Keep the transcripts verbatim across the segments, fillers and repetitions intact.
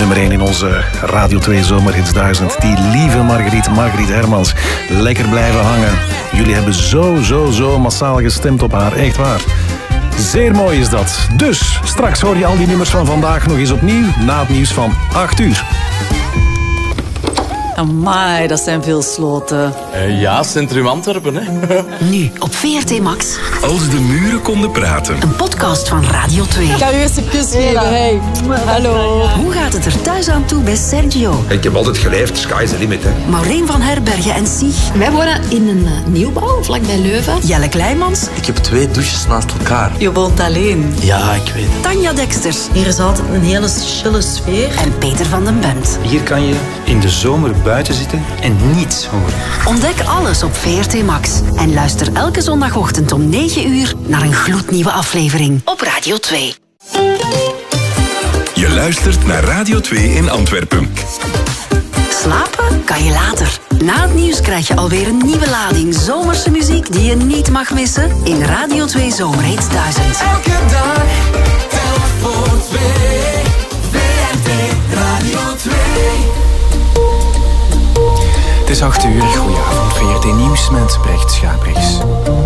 nummer één in onze Radio twee Zomerhits duizend. Die lieve Margriet, Margriet Hermans. Lekker blijven hangen. Jullie hebben zo, zo, zo massaal gestemd op haar. Echt waar. Zeer mooi is dat. Dus, straks hoor je al die nummers van vandaag nog eens opnieuw na het nieuws van acht uur. Amai, dat zijn veel sloten. Uh, ja, Centrum Antwerpen, hè. Nu op V R T Max. Als de muren konden praten. Een podcast van Radio twee. Ik ga u eens een kus geven. Hey. Hallo. Hoe gaat het er thuis aan toe bij Sergio? Ik heb altijd geleefd, sky is the limit. Hè. Maureen van Herbergen en Sieg. Wij wonen in een uh, nieuwbouw, vlakbij Leuven. Jelle Kleimans. Ik heb twee douches naast elkaar. Je woont alleen. Ja, ik weet het. Tanja Deksters. Hier is altijd een hele chille sfeer. En Peter van den Bent. Hier kan je in de zomer buiten zitten en niets horen. Ontdek alles op V R T Max. En luister elke zondagochtend om negen uur naar een gloednieuwe aflevering op Radio twee. Je luistert naar Radio twee in Antwerpen. Slapen kan je later. Na het nieuws krijg je alweer een nieuwe lading zomerse muziek die je niet mag missen in Radio twee Zomerhits duizend. Elke dag, telk voor twee. V R T Radio twee. Het is acht uur. Goedenavond, V R T Nieuws met Brecht Schaprechts.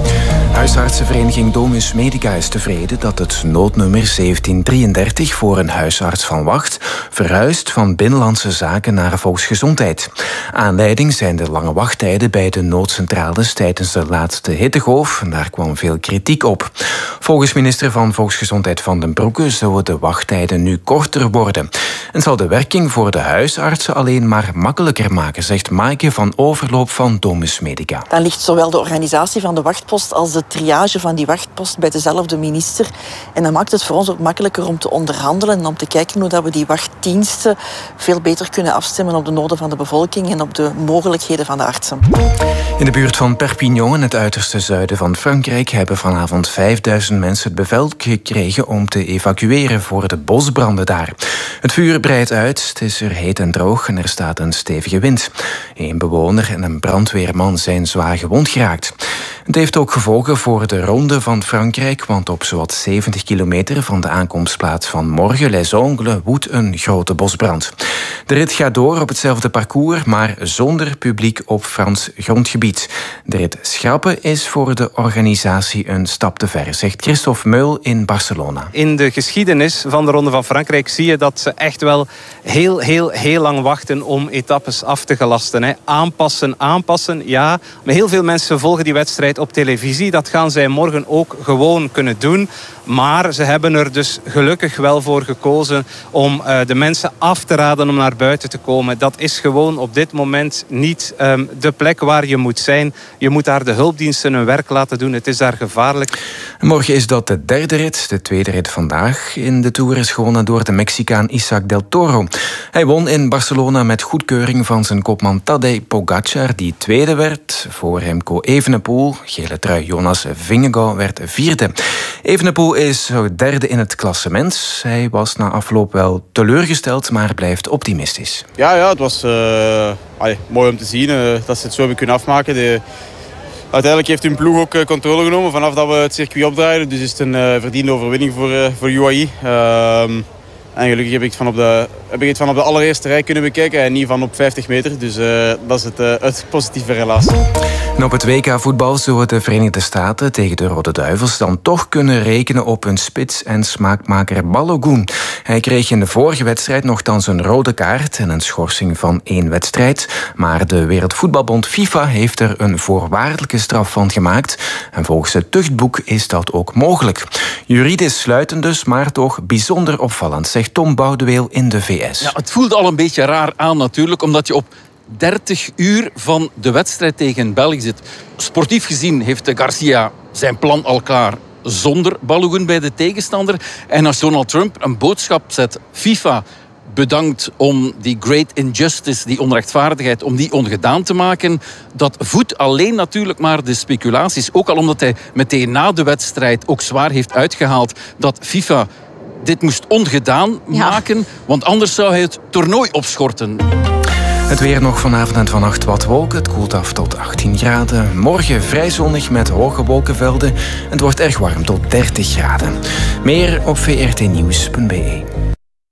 Huisartsenvereniging Domus Medica is tevreden dat het noodnummer zeventien drieëndertig voor een huisarts van wacht verhuist van Binnenlandse Zaken naar Volksgezondheid. Aanleiding zijn de lange wachttijden bij de noodcentrales tijdens de laatste hittegolf. Daar kwam veel kritiek op. Volgens minister van Volksgezondheid Van den Broeke zullen de wachttijden nu korter worden. En zal de werking voor de huisartsen alleen maar makkelijker maken, zegt Maaike van Overloop van Domus Medica. Dan ligt zowel de organisatie van de wachtpost als de triage van die wachtpost bij dezelfde minister. En dat maakt het voor ons ook makkelijker om te onderhandelen en om te kijken hoe we die wachtdiensten veel beter kunnen afstemmen op de noden van de bevolking en op de mogelijkheden van de artsen. In de buurt van Perpignan, in het uiterste zuiden van Frankrijk, hebben vanavond vijfduizend mensen het bevel gekregen om te evacueren voor de bosbranden daar. Het vuur breidt uit, het is er heet en droog en er staat een stevige wind. Een bewoner en een brandweerman zijn zwaar gewond geraakt. Het heeft ook gevolgen voor de ronde van Frankrijk, want op zowat zeventig kilometer van de aankomstplaats van Morges, Les Ongles, woedt een grote bosbrand. De rit gaat door op hetzelfde parcours, maar zonder publiek op Frans grondgebied. De rit schrappen is voor de organisatie een stap te ver, zegt Christophe Meul in Barcelona. In de geschiedenis van de Ronde van Frankrijk zie je dat ze echt wel heel, heel, heel lang wachten om etappes af te gelasten. Hè. Aanpassen, aanpassen, ja. Maar heel veel mensen volgen die wedstrijd op televisie. Dat gaan zij morgen ook gewoon kunnen doen. Maar ze hebben er dus gelukkig wel voor gekozen om uh, de mensen af te raden om naar buiten te komen. Dat is gewoon op dit moment niet um, de plek waar je moet zijn. Je moet daar de hulpdiensten hun werk laten doen. Het is daar gevaarlijk. Morgen is dat de derde rit. De tweede rit vandaag in de Tour is gewonnen door de Mexicaan Isaac del Toro. Hij won in Barcelona met goedkeuring van zijn kopman Tadej Pogacar, die tweede werd. Voor Remco Evenepoel, gele trui Jonas Vingegaard, werd vierde. Evenepoel is derde in het klassement. Hij was na afloop wel teleurgesteld, maar blijft optimistisch. Ja, ja het was uh, allee, mooi om te zien uh, dat ze het zo hebben kunnen afmaken. De, uiteindelijk heeft hun ploeg ook uh, controle genomen vanaf dat we het circuit opdraaiden. Dus is het een uh, verdiende overwinning voor, uh, voor U A E. Uh, En gelukkig heb ik, het van op de, heb ik het van op de allereerste rij kunnen bekijken en niet van op vijftig meter. Dus uh, dat is het, uh, het positieve helaas. En op het W K voetbal zullen de Verenigde Staten tegen de Rode Duivels dan toch kunnen rekenen op hun spits en smaakmaker Balogun. Hij kreeg in de vorige wedstrijd nogthans een rode kaart en een schorsing van één wedstrijd. Maar de Wereldvoetbalbond FIFA heeft er een voorwaardelijke straf van gemaakt. En volgens het tuchtboek is dat ook mogelijk. Juridisch sluitend dus, maar toch bijzonder opvallend, zegt Tom Boudeweel in de V S. Ja, het voelt al een beetje raar aan natuurlijk, omdat je op dertig uur van de wedstrijd tegen België zit. Sportief gezien heeft Garcia zijn plan al klaar zonder Balogun bij de tegenstander. En als Donald Trump een boodschap zet, FIFA bedankt om die great injustice, die onrechtvaardigheid, om die ongedaan te maken, dat voedt alleen natuurlijk maar de speculaties. Ook al omdat hij meteen na de wedstrijd ook zwaar heeft uitgehaald dat FIFA dit moest ongedaan ja. maken, want anders zou hij het toernooi opschorten. Het weer nog vanavond en vannacht wat wolken. Het koelt af tot achttien graden. Morgen vrij zonnig met hoge wolkenvelden. Het wordt erg warm tot dertig graden. Meer op v r t nieuws punt b e.